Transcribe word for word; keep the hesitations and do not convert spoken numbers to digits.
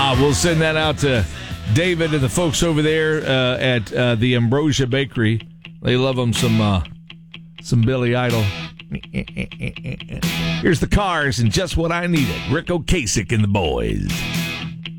Ah, we'll send that out to David and the folks over there uh, at uh, the Ambrosia Bakery. They love them some uh, some Billy Idol. Here's the Cars and Just What I Needed. Rick Ocasek and the boys.